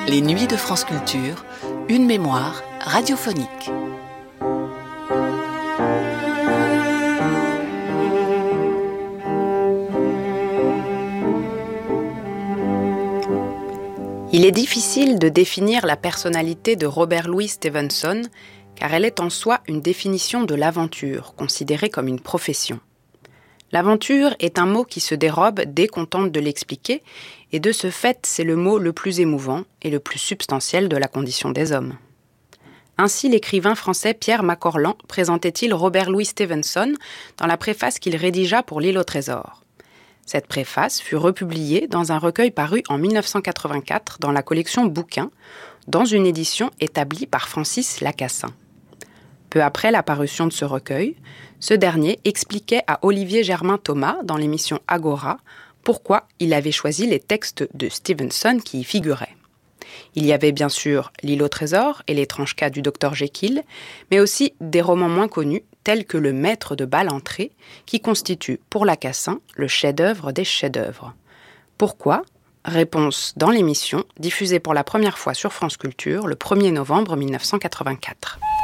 Les nuits de France Culture, une mémoire radiophonique. Il est difficile de définir la personnalité de Robert Louis Stevenson, car elle est en soi une définition de l'aventure, considérée comme une profession. L'aventure est un mot qui se dérobe dès qu'on tente de l'expliquer, et de ce fait, c'est le mot le plus émouvant et le plus substantiel de la condition des hommes. Ainsi, l'écrivain français Pierre Macorlan présentait-il Robert Louis Stevenson dans la préface qu'il rédigea pour L'Île au trésor. Cette préface fut republiée dans un recueil paru en 1984 dans la collection Bouquins, dans une édition établie par Francis Lacassin. Peu après la parution de ce recueil, ce dernier expliquait à Olivier Germain-Thomas dans l'émission Agora pourquoi il avait choisi les textes de Stevenson qui y figuraient. Il y avait bien sûr L'Île au trésor et l'étrange cas du Dr Jekyll, mais aussi des romans moins connus tels que Le Maître de Ballantrae, qui constitue pour Lacassin le chef-d'œuvre des chefs-d'œuvre. Pourquoi ? Réponse dans l'émission, diffusée pour la première fois sur France Culture le 1er novembre 1984.